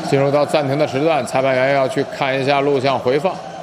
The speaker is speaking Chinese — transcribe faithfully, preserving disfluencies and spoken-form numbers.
进入到暂停的时段，裁判员要去看一下录像回放。